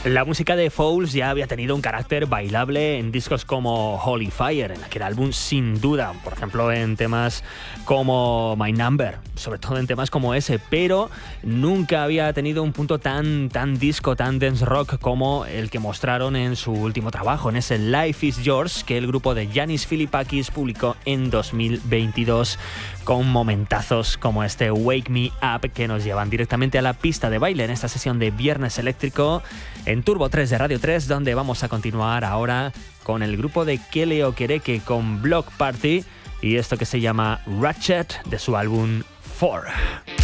La música de Fouls ya había tenido un carácter bailable en discos como Holy Fire, en aquel álbum sin duda, por ejemplo en temas como My Number, sobre todo en temas como ese, pero nunca había tenido un punto tan disco, tan dance rock como el que mostraron en su último trabajo, en ese Life is Yours que el grupo de Yanis Philippakis publicó en 2022, con momentazos como este Wake Me Up que nos llevan directamente a la pista de baile en esta sesión de Viernes Eléctrico en Turbo 3 de Radio 3, donde vamos a continuar ahora con el grupo de Kele Okereke con Block Party y esto que se llama Ratchet de su álbum 4.